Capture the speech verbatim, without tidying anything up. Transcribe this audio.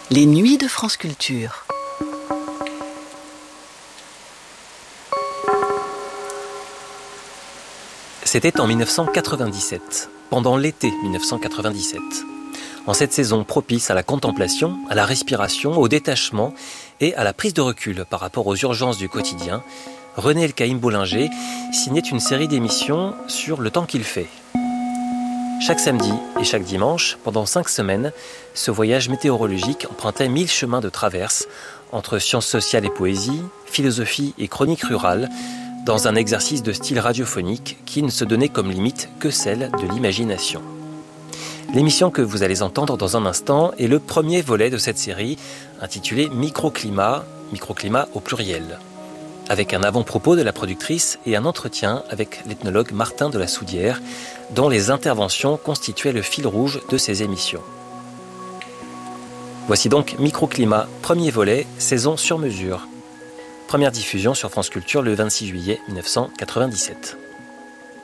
Les nuits de France Culture. C'était en mille neuf cent quatre-vingt-dix-sept, pendant l'été mille neuf cent quatre-vingt-dix-sept. En cette saison propice à la contemplation, à la respiration, au détachement et à la prise de recul par rapport aux urgences du quotidien, René Elkaïm Bollinger signait une série d'émissions sur le temps qu'il fait. Chaque samedi et chaque dimanche, pendant cinq semaines, ce voyage météorologique empruntait mille chemins de traverse entre sciences sociales et poésie, philosophie et chronique rurale, dans un exercice de style radiophonique qui ne se donnait comme limite que celle de l'imagination. L'émission que vous allez entendre dans un instant est le premier volet de cette série, intitulée Microclimat, microclimat au pluriel, avec un avant-propos de la productrice et un entretien avec l'ethnologue Martin de la Soudière, dont les interventions constituaient le fil rouge de ces émissions. Voici donc Microclimat, premier volet, saison sur mesure. Première diffusion sur France Culture le vingt-six juillet mille neuf cent quatre-vingt-dix-sept.